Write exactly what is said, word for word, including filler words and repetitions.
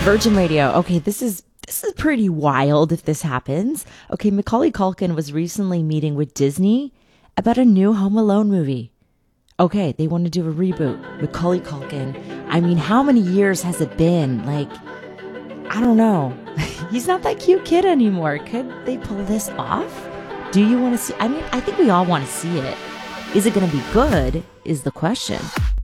Virgin Radio. Okay, this is this is pretty wild if this happens. Okay, Macaulay Culkin was recently meeting with Disney about a new Home Alone movie. Okay, they want to do a reboot. Macaulay Culkin. I mean, how many years has it been? Like, I don't know. He's not that cute kid anymore. Could they pull this off? Do you want to see? I mean, I think we all want to see it. Is it going to be good is the question.